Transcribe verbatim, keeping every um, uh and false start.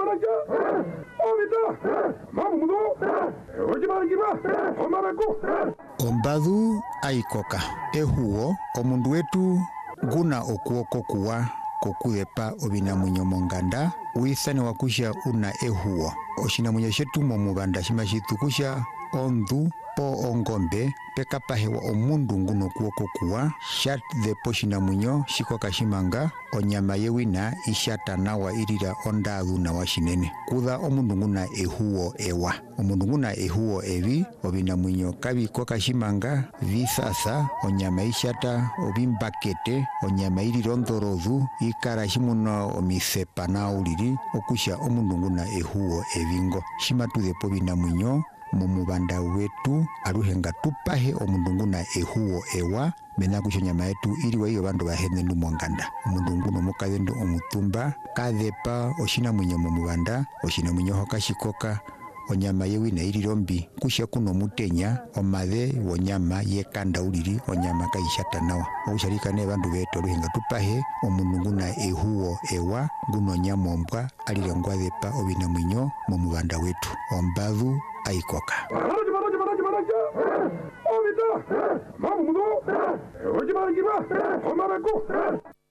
maraja ovita mamudo ojibagiba omarako Ombadhu aikoka ehuo omundu wetu guna okuoko kuwa kokuthepa obinamwenyo monganda uithane wakusha una ehuo oshinamwenyo shetu momubanda shima shitukusha ondhu po ongombe pekapahewa omundu nguno kuoko kuwa shathepo oshinamwenyo shikoka shimanga onyama yewina ishata nawa irira ondadhu nawa shinene kudha omundu nguna ehuo ewa omundu nguna ehuo evi obinamwenyo kabikoka shimanga visasa onyama ishata obimbakete onyama irira ondhorodhu ikara shimuna omisepa nauliri okusha omundu nguna ehuo evingo shimatudhepo binamwenyo momubanda wetu aluhenga tupahe omundu nguna ehuo ewa mena kusho nyama yetu iliwa iyo bandu bahenendu monganda omundu nguno mukadhendu omutumba kadhepa oshinamwenyo momubanda oshinamwenyo hoka shikoka onyama yewina irira ombi kusha kuno mutenya omadhe wonyama yekanda uliri onyama kaishata nawa okushalika ne bandu betu aluhenga tupahe omundu nguna ehuo ewa nguno nyama ombwa alira ngwadhepa obinamwenyo momubanda wetu ombadhu aikoka maraja maraja maraja maraja ovita mamudo ojibagiba omarako